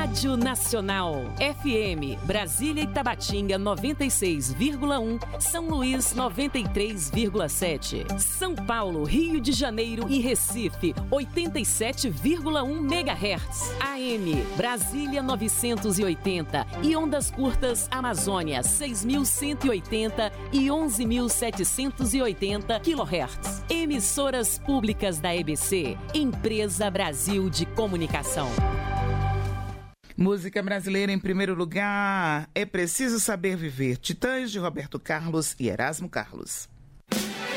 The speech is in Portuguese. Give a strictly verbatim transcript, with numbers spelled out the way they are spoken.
Rádio Nacional. F M, Brasília e Tabatinga noventa e seis vírgula um, São Luís noventa e três vírgula sete, São Paulo, Rio de Janeiro e Recife oitenta e sete vírgula um megahertz. A M, Brasília novecentos e oitenta e ondas curtas Amazônia seis mil cento e oitenta e onze mil setecentos e oitenta quilohertz. Emissoras públicas da E B C, Empresa Brasil de Comunicação. Música brasileira em primeiro lugar, É Preciso Saber Viver, Titãs de Roberto Carlos e Erasmo Carlos.